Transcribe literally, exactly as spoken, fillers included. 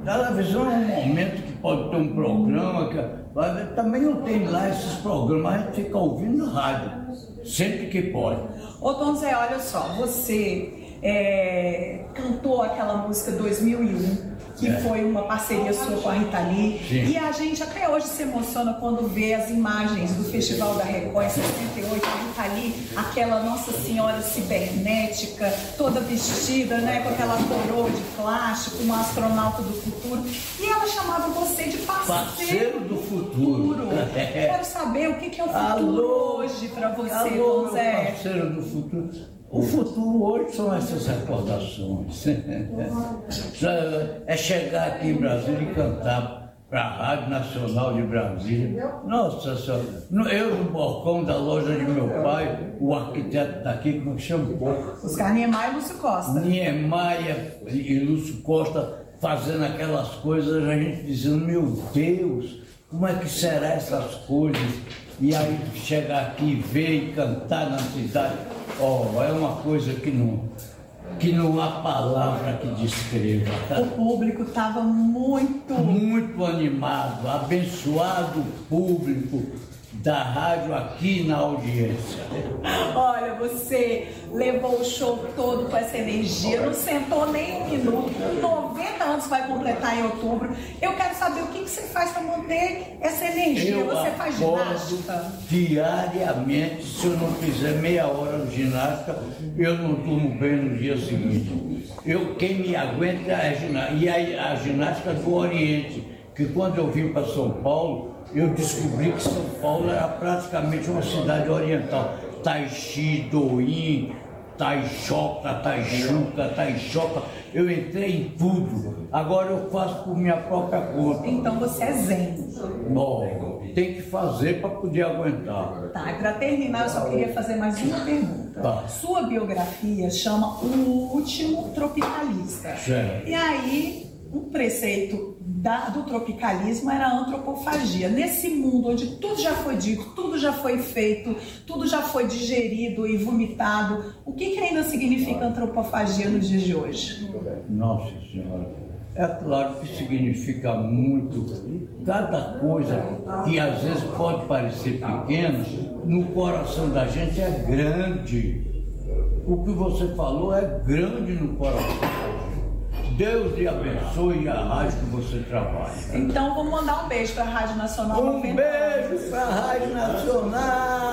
televisão é um momento que pode ter um programa, que, mas também não tem lá esses programas, a gente fica ouvindo rádio, sempre que pode. Ô Tom Zé, olha só, você é, cantou aquela música dois mil e um, que é. foi uma parceria sua com a Rita Lee. Sim. E a gente até hoje se emociona quando vê as imagens do Festival da Record em sessenta e oito, a Rita Lee, aquela Nossa Senhora cibernética, toda vestida, né, com aquela coroa de plástico, uma astronauta do futuro. E ela chamava você de parceiro, parceiro do futuro. futuro. É. Quero saber o que é o futuro alô, hoje para você, alô, Tom Zé. Parceiro do futuro. O futuro hoje são essas recordações. É chegar aqui em Brasília e cantar para a Rádio Nacional de Brasília. Nossa Senhora, eu no balcão da loja de meu pai, o arquiteto daqui, como chama? Oscar Niemeyer e Lúcio Costa. Niemeyer e Lúcio Costa fazendo aquelas coisas, a gente dizendo, meu Deus, como é que será essas coisas? E aí chegar aqui e ver e cantar na cidade, oh, é uma coisa que não, que não há palavra que descreva. O público estava muito... Muito animado, abençoado público da rádio aqui na audiência. Olha, você levou o show todo com essa energia, não sentou nem um minuto, noventa anos vai completar em outubro. Eu quero saber o que, que você faz para manter essa energia. Eu você faz ginástica? Diariamente, se eu não fizer meia hora de ginástica, eu não durmo bem no dia seguinte. Eu, quem me aguenta é a ginástica, e a, a ginástica do Oriente, que quando eu vim para São Paulo, eu descobri que São Paulo era praticamente uma cidade oriental. Taichi, Douyin, Taixoca, Taixuca, Taixoca. Eu entrei em tudo. Agora eu faço por minha própria conta. Então você é zen. Bom, tem que fazer para poder aguentar. Tá, e para terminar eu só queria fazer mais uma pergunta. Tá. Sua biografia chama O Último Tropicalista. Certo. E aí, um preceito da, do tropicalismo era a antropofagia. Nesse mundo onde tudo já foi dito, tudo já foi feito, tudo já foi digerido e vomitado, o que, que ainda significa antropofagia nos dias de hoje? Nossa Senhora, é claro que significa muito. Cada coisa que às vezes pode parecer pequena, no coração da gente é grande. O que você falou é grande no coração. Deus lhe abençoe a rádio que você trabalha. Então vamos mandar um beijo para a Rádio Nacional. Um beijo para a Rádio Nacional.